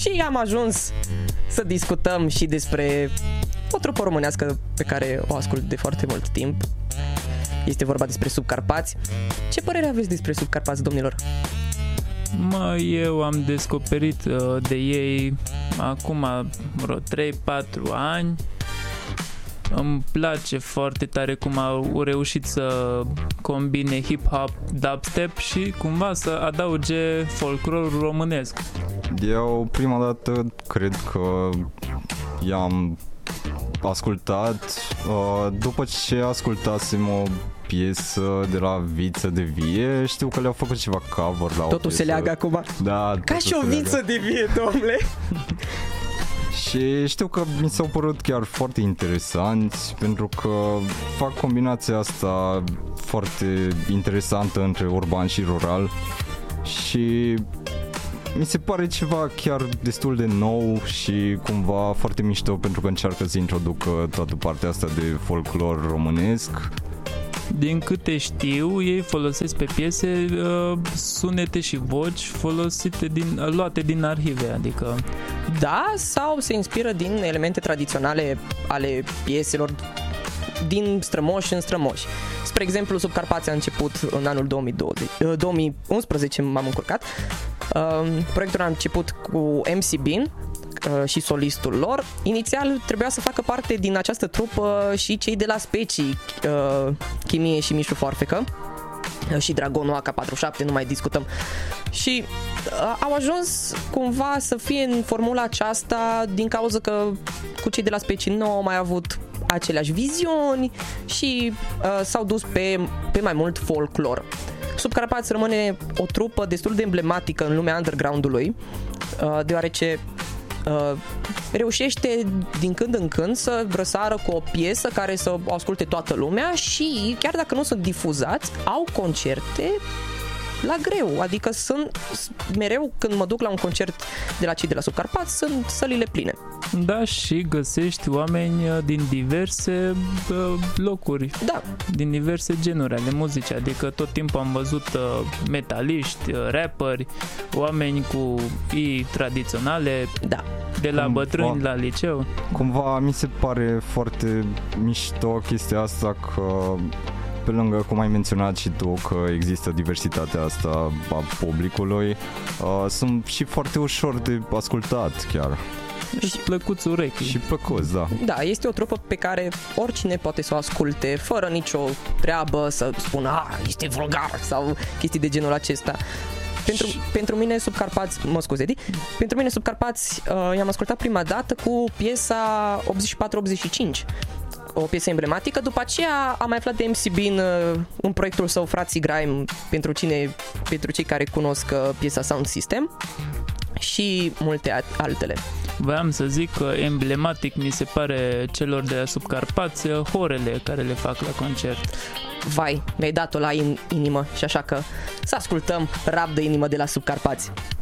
Și am ajuns să discutăm și despre o trupă românească pe care o ascult de foarte mult timp. Este vorba despre Subcarpați. Ce părere aveți despre Subcarpați, domnilor? Eu am descoperit de ei acum vreo 3-4 ani. Îmi place foarte tare cum au reușit să combine hip-hop, dubstep și cumva să adauge folclorul românesc. Eu prima dată cred că i-am ascultat după ce ascultasem o piesă de la Viță de Vie. Știu că le-au făcut ceva cover la o Totul piesă. se leagă acum. Da, ca și o viță de vie, domnule. Și știu că mi s-au părut chiar foarte interesanți pentru că fac combinația asta foarte interesantă între urban și rural și mi se pare ceva chiar destul de nou și cumva foarte mișto pentru că încearcă să introducă toată partea asta de folclor românesc. Din câte știu, ei folosesc pe piese sunete și voci luate din arhive, adică... Da, sau se inspiră din elemente tradiționale ale pieselor din strămoși în strămoși. Spre exemplu, Subcarpați a început în anul 2011, m-am încurcat. Proiectul a început cu MC Bean și solistul lor. Inițial trebuia să facă parte din această trupă și cei de la Specii, Chimie și Mișu Foarfecă și Dragonul AK47, nu mai discutăm. Și au ajuns cumva să fie în formula aceasta din cauza că cu cei de la Specii nu au mai avut aceleași viziuni și s-au dus pe mai mult folclor. Subcarpați rămâne o trupă destul de emblematică în lumea underground-ului, deoarece reușește din când în când să răsară cu o piesă care să o asculte toată lumea și chiar dacă nu sunt difuzați, au concerte la greu, adică sunt mereu când mă duc la un concert de la cei de la Subcarpați, sunt sălile pline. Da, și găsești oameni din diverse locuri, da, din diverse genuri ale muzicii, adică tot timpul am văzut metaliști, rapperi, oameni cu ii tradiționale, da, de la bătrâni la liceu. Cumva mi se pare foarte mișto chestia asta că pe lângă, cum ai menționat și tu, că există diversitatea asta a publicului, sunt și foarte ușor de ascultat chiar. Și plăcuți urechii. Și plăcuți, da. Da, este o trupă pe care oricine poate să o asculte fără nicio treabă să spună este vulgar sau chestii de genul acesta. Pentru mine Subcarpați, pentru mine Subcarpați i-am ascultat prima dată cu piesa 84-85, o piesă emblematică. După aceea am mai aflat de MC Bean în proiectul său Frații Grime, pentru cei care cunosc piesa Sound System și multe altele. Voiam să zic că emblematic mi se pare celor de la Subcarpați horele care le fac la concert. Vai, mi-ai dat-o la inimă și așa că să ascultăm rap de inimă de la Subcarpați.